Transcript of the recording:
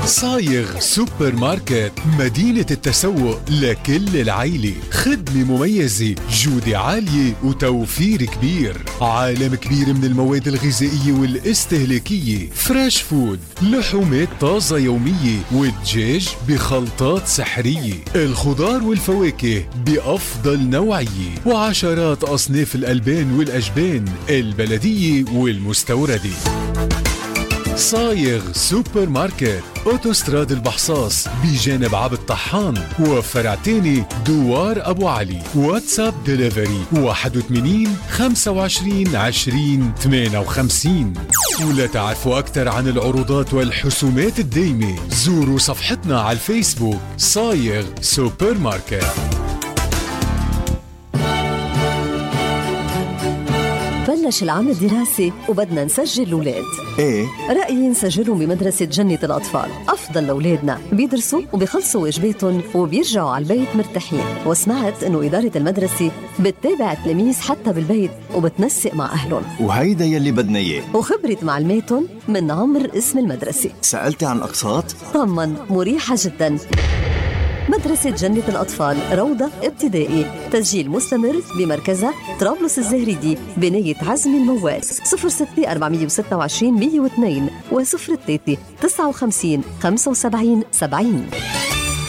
صايغ سوبر ماركت، مدينة التسوق لكل العيلة. خدمة مميزة، جودة عالية وتوفير كبير. عالم كبير من المواد الغذائية والاستهلاكية. فريش فود، لحومات طازة يومية، والدجاج بخلطات سحرية. الخضار والفواكه بأفضل نوعية، وعشرات أصناف الألبان والأجبان البلدية والمستوردة. صايغ سوبر ماركت، أوتوستراد البحصاص بجانب عبد الطحان، وفرع تاني دوار أبو علي. واتساب ديليفري 81 25 20 58. ولا تعرفوا أكثر عن العروضات والحسومات الدايمة، زوروا صفحتنا على الفيسبوك صايغ سوبر ماركت. بلش العام الدراسي وبدنا نسجل الأولاد. ايه؟ رأيي نسجلهم بمدرسة جنة الأطفال، أفضل لأولادنا، بيدرسوا وبيخلصوا واجباتهم وبيرجعوا على البيت مرتاحين. وسمعت إنه إدارة المدرسة بتتابع التلاميذ حتى بالبيت وبتنسق مع أهلهم، وهيدا يلي بدنا إياه. وخبرة معلماتهم من عمر اسم المدرسة. سألتي عن الأقساط؟ طمن، مريحة جدا. مدرسة جنة الأطفال، روضة ابتدائي، تسجيل مستمر بمركزها طرابلس الزهريدي، بناية عزمي الموال. 06 426 102 و 03 59 75 70.